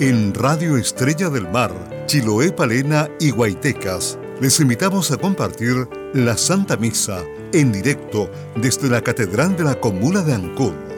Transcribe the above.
En Radio Estrella del Mar, Chiloé, Palena y Guaitecas, les invitamos a compartir la Santa Misa en directo desde la Catedral de la Comuna de Ancud.